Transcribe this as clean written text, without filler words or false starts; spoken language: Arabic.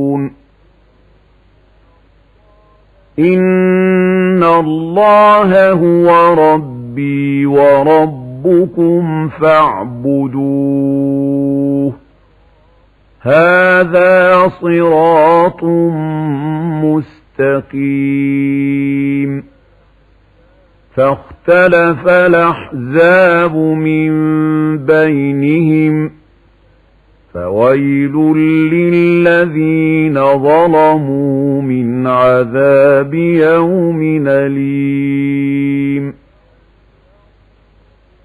إن الله هو ربي وربكم فاعبدوه هذا صراط مستقيم فاختلف الأحزاب من بينهم فويل للذين ظلموا من عذاب يوم أليم